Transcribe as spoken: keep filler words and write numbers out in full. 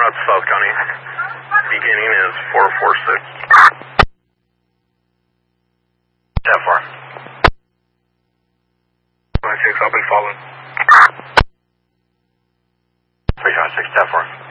South, South County. Beginning is four four six. That far. nine six, I've been following. three five six, that far.